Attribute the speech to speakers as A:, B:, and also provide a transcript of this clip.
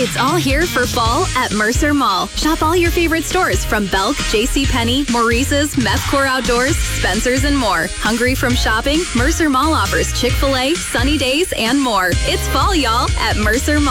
A: It's all here for fall at Mercer Mall. Shop all your favorite stores from Belk, JCPenney, Maurice's, Methcore Outdoors, Spencer's, and more. Hungry from shopping? Mercer Mall offers Chick-fil-A, Sunny Days, and more. It's fall, y'all, at Mercer Mall.